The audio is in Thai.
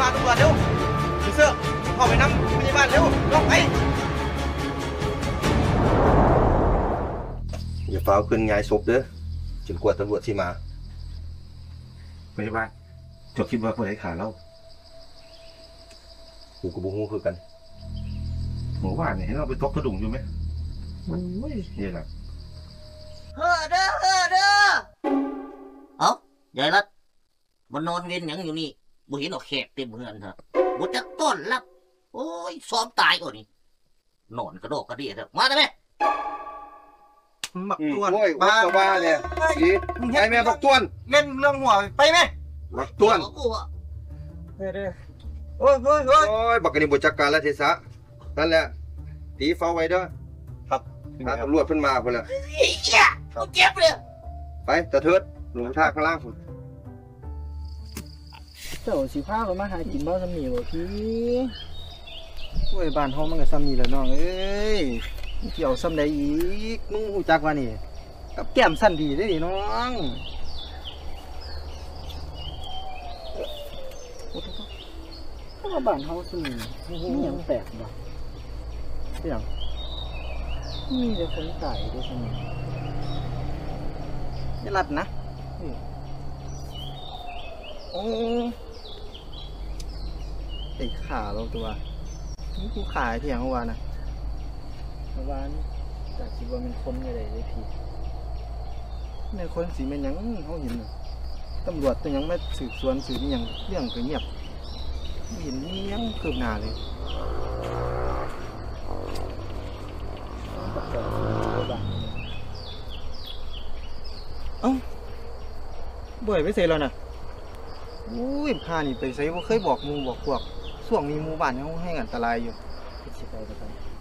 าตำรวจเร็วเสื้อเข้าไปนำพยาบาลเร็วลงไปอย่าฟ้าวขึ้นงายศพเด้อจนกว่าตำรวจสิมาพยาบาลเจ้าคิดว่าผู้ใดขาเรากูกับบุ้งคือกันหมู่บ้านเนี่ยให้เราไปตกกระดุมอยู่ไหมมันไม่เนี่ยแหละเฮ้อเด้อเอ้ายายรัดมันนอนเวียนหยังอยู่นี่บ่เห็นเอาแขกเต็มเฮือนเถอะบ่จักต้อนรับโอ้ยซ้อมตายก่อนนี่นอนกระโดดกระเดี่ยเถอะมาได้ไหมบักต้วนโอ้ยวัดตะว่าเนี่ยดีไอ้แม่บักต้วนเล่นเรื่องหัวไปไหมบักต้วนเด้อโอ้ยโอ้ยโอ้ยโอ้ยบักกะนี่บ่จักการละเทศะนั่นแหละตีเฝ้าไว้เด้อครับถ้าตำรวจเพิ่นมาพุ่นล่ะเหี้ยกูเจ็บเลยไปตะเทิดลงท่าข้างล่างพุ่นเจ้าสิพาไปมาหากินบ่ซ้ำนี่บ่พี่โอ้ยบ้านเฮามันก็ซ้ำนี่แหละน้องเอ้ยมึงสิเอาซ้ำใดอีกมึงรู้จักว่านี่กับแก้มสั้นดีเด้ดิน้องเพราะว่าบ้านเฮาซุนี่มีหยังแปลกบ่เป็นหยังมีแต่คนตายเด้ซุนี่อย่าลัดนะโอ้ไอ้ขาเราตัวนี่กูขายเที่ยงเมื่อวานนะเมื่อวานจากคิดว่าเป็นคนอะไรเลยพี่ในคนสีเป็นหยังเขาเห็นน่ะตำรวจตัวยังไม่สืบสวนสืบนี่ยังเรื่องก็เงียบไม่เห็นมียังคืบหน้าเลยเอ้าบ่อยไปเสร็จแล้วนะอุ้ยพานี่ไปใส่ว่าเคยบอกหมูบอกพวกช่วงนี้หมู่บ้านเขาให้อันตรายอยู่ไปไป